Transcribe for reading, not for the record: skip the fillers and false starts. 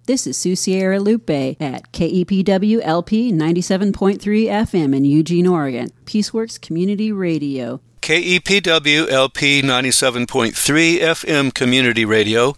This is Sue Sierra Lupe at KEPW-LP 97.3 FM in Eugene, Oregon, Peaceworks Community Radio. KEPW-LP 97.3 FM Community Radio,